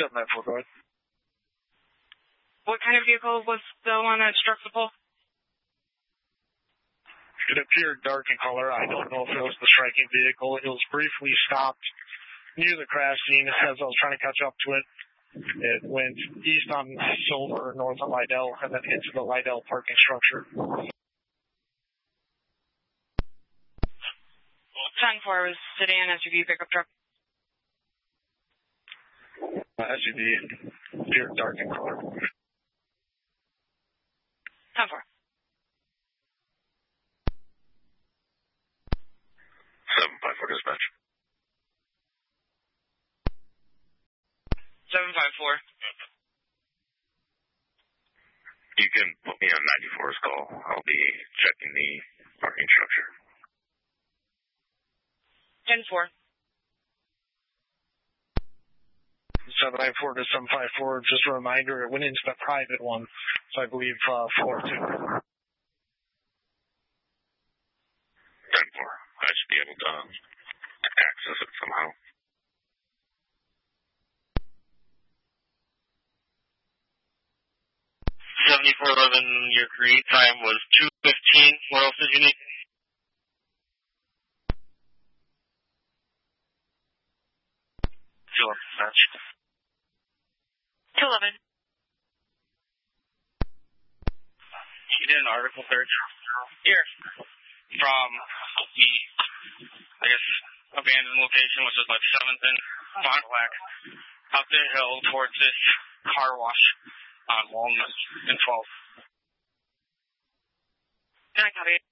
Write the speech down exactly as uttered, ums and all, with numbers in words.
seven nine four, go ahead. What kind of vehicle was the one that struck the pole? It appeared dark in color. I don't know if it was the striking vehicle. It was briefly stopped near the crash scene as I was trying to catch up to it. It went east on Silver, north on Lydell, and then into the Lydell parking structure. ten four was sedan, S U V, pickup truck. Uh, S U V appeared dark in color. ten four. seven five four dispatch. seven five four. You can put me on ninety-four's call. I'll be checking the parking structure. ten four. seven nine four to seven five four, just a reminder, it went into the private one, so I believe uh, floor two. ten four. I should be able to access it somehow. seventy-four eleven, your create time was two fifteen. What else did you need? Sure, match. two eleven. You did an article search here from the, I guess, abandoned location, which is like seventh and Fond du Lac, up the hill towards this car wash on Walnut and twelfth. Can I copy it?